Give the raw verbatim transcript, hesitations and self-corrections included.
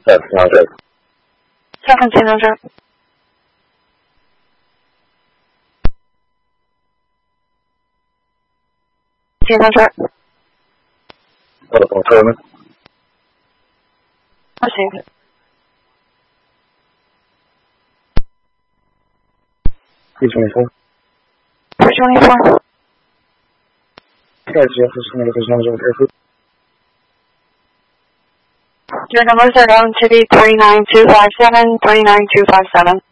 seventeen hundred. seventeen hundred. seventeen hundred. Telephone Terminal. Received. three twenty-four. three twenty-four. Guys, Jefferson, Medical Center, Airport. Your numbers are going to be three nine two five seven, three nine two five seven.